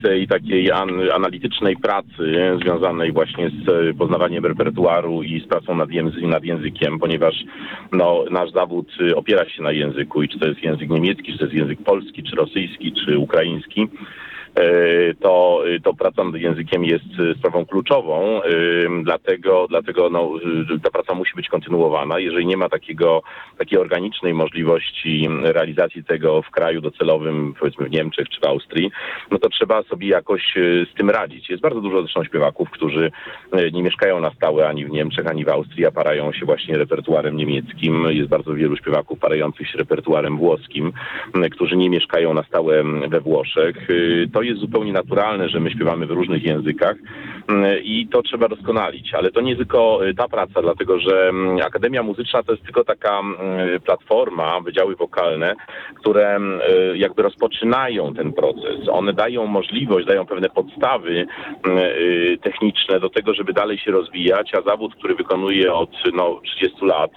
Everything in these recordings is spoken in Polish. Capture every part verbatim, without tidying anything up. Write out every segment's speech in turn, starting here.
tej takiej an, analitycznej pracy związanej właśnie z poznawaniem repertuaru i z pracą nad, języ, nad językiem, ponieważ no, nasz zawód opiera się na języku i czy to jest język niemiecki, czy to jest język polski, czy rosyjski, czy ukraiński. To, to praca nad językiem jest sprawą kluczową, dlatego, dlatego no, ta praca musi być kontynuowana. Jeżeli nie ma takiego, takiej organicznej możliwości realizacji tego w kraju docelowym, powiedzmy w Niemczech czy w Austrii, no to trzeba sobie jakoś z tym radzić. Jest bardzo dużo zresztą śpiewaków, którzy nie mieszkają na stałe ani w Niemczech, ani w Austrii, a parają się właśnie repertuarem niemieckim. Jest bardzo wielu śpiewaków parających się repertuarem włoskim, którzy nie mieszkają na stałe we Włoszech. To jest zupełnie naturalne, że my śpiewamy w różnych językach i to trzeba doskonalić, ale to nie tylko ta praca, dlatego że Akademia Muzyczna to jest tylko taka platforma, wydziały wokalne, które jakby rozpoczynają ten proces. One dają możliwość, dają pewne podstawy techniczne do tego, żeby dalej się rozwijać, a zawód, który wykonuję od no, trzydziestu lat,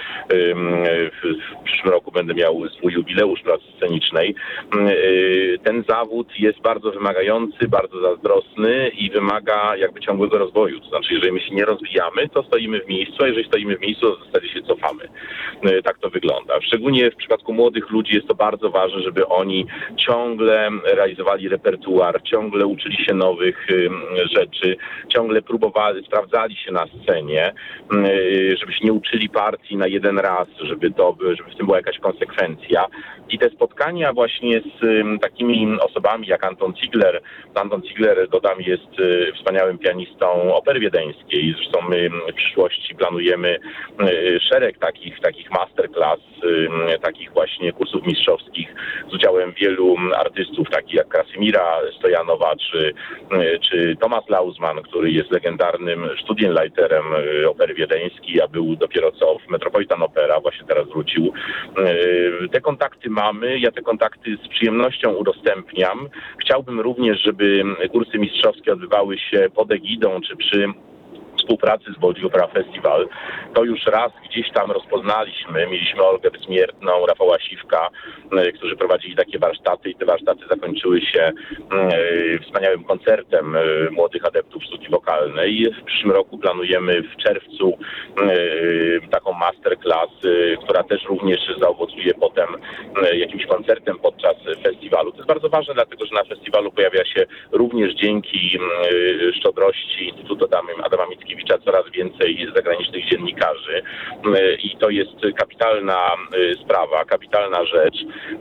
w przyszłym roku będę miał swój jubileusz pracy scenicznej, ten zawód jest bardzo wymagający, bardzo zazdrosny i wymaga jakby ciągłego rozwoju. To znaczy, jeżeli my się nie rozwijamy, to stoimy w miejscu, a jeżeli stoimy w miejscu, to w zasadzie się cofamy. Tak to wygląda. Szczególnie w przypadku młodych ludzi jest to bardzo ważne, żeby oni ciągle realizowali repertuar, ciągle uczyli się nowych rzeczy, ciągle próbowali, sprawdzali się na scenie, żeby się nie uczyli partii na jeden raz, żeby to, żeby w tym była jakaś konsekwencja. I te spotkania właśnie z takimi osobami jak Anton Ziegler. Anton Ziegler, dodam, jest wspaniałym pianistą opery wiedeńskiej. Zresztą my w przyszłości planujemy szereg takich, takich masterclass, takich właśnie kursów mistrzowskich z udziałem wielu artystów, takich jak Krasimira Stojanowa, czy, czy Thomas Lausmann, który jest legendarnym Studienleiterem opery wiedeńskiej, a był dopiero co w Metropolitan Opera, właśnie teraz wrócił. Te kontakty mamy, ja te kontakty z przyjemnością udostępniam. Chciałbym również, żeby kursy mistrzowskie odbywały się pod egidą czy przy współpracy z Baltic Opera Festival. To już raz gdzieś tam rozpoznaliśmy. Mieliśmy Olgę Bezmiertną, Rafała Siwka, którzy prowadzili takie warsztaty i te warsztaty zakończyły się wspaniałym koncertem młodych adeptów sztuki wokalnej. W przyszłym roku planujemy w czerwcu taką masterclass, która też również zaowocuje potem jakimś koncertem podczas festiwalu. To jest bardzo ważne, dlatego że na festiwalu pojawia się również dzięki szczodrości Instytutu Adama Mickiewicza coraz więcej zagranicznych dziennikarzy i to jest kapitalna sprawa, kapitalna rzecz.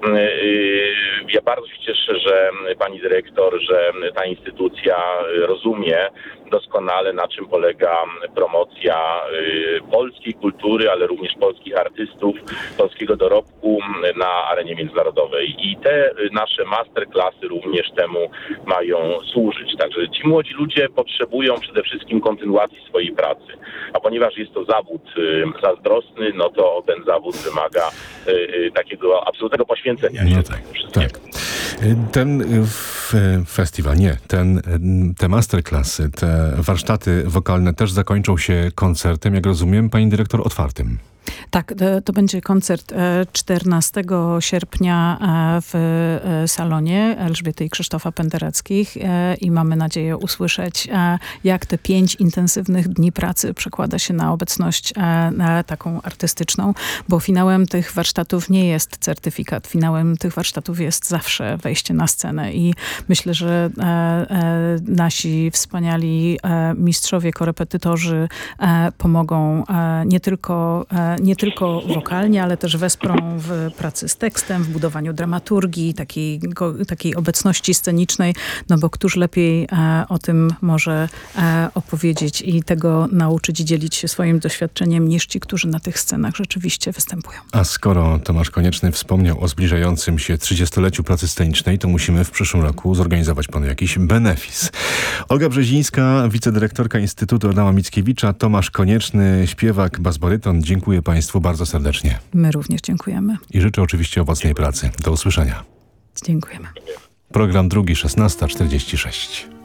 Ja bardzo się cieszę, że pani dyrektor, że ta instytucja rozumie doskonale, na czym polega promocja polskiej kultury, ale również polskich artystów, polskiego dorobku na arenie międzynarodowej. I te nasze masterclassy również temu mają służyć. Także ci młodzi ludzie potrzebują przede wszystkim kontynuacji swojej pracy. A ponieważ jest to zawód zazdrosny, no to ten zawód wymaga takiego absolutnego poświęcenia. No tak, tak. Ten festiwal, nie, ten, te masterclassy, te warsztaty wokalne też zakończą się koncertem, jak rozumiem, pani dyrektor, otwartym. Tak, to będzie koncert czternastego sierpnia w salonie Elżbiety i Krzysztofa Pendereckich i mamy nadzieję usłyszeć, jak te pięć intensywnych dni pracy przekłada się na obecność taką artystyczną, bo finałem tych warsztatów nie jest certyfikat. Finałem tych warsztatów jest zawsze wejście na scenę i myślę, że nasi wspaniali mistrzowie, korepetytorzy pomogą nie tylko nie tylko wokalnie, ale też wesprą w pracy z tekstem, w budowaniu dramaturgii, takiej, takiej obecności scenicznej, no bo któż lepiej e, o tym może e, opowiedzieć i tego nauczyć i dzielić się swoim doświadczeniem niż ci, którzy na tych scenach rzeczywiście występują. A skoro Tomasz Konieczny wspomniał o zbliżającym się trzydziestoleciu pracy scenicznej, to musimy w przyszłym roku zorganizować panu jakiś benefis. Olga Brzezińska, wicedyrektorka Instytutu Adama Mickiewicza, Tomasz Konieczny, śpiewak, bas-baryton. Dziękuję państwu bardzo serdecznie. My również dziękujemy. I życzę oczywiście owocnej pracy. Do usłyszenia. Dziękujemy. Program drugi, szesnasta czterdzieści sześć.